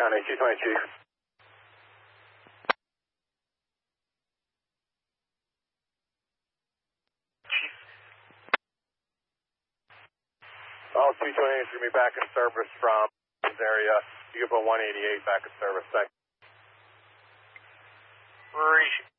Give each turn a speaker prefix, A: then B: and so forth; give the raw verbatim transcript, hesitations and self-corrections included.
A: County, two twenty, Chief.
B: Chief.
A: All two twenty is going to be back in service from this area. You can put one eighty-eight back in service. Thanks.
B: Appreciate